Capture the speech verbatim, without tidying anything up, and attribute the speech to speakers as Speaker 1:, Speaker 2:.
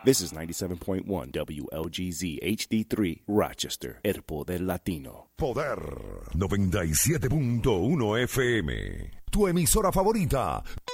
Speaker 1: This is ninety-seven point one W L G Z H D three, Rochester, El Poder Latino.
Speaker 2: Poder noventa y siete punto uno F M. Tu emisora favorita,